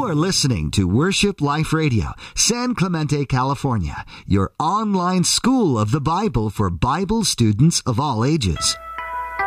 You're listening to Worship Life Radio, San Clemente, California, your online school of the Bible for Bible students of all ages.